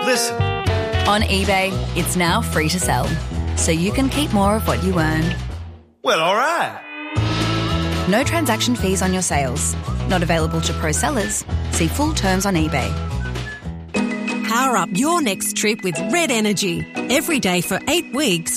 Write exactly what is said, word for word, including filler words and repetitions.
Listen. On eBay, it's now free to sell, so you can keep more of what you earn. Well, all right. No transaction fees on your sales. Not available to pro sellers. See full terms on eBay. Power up your next trip with Red Energy. Every day for eight weeks,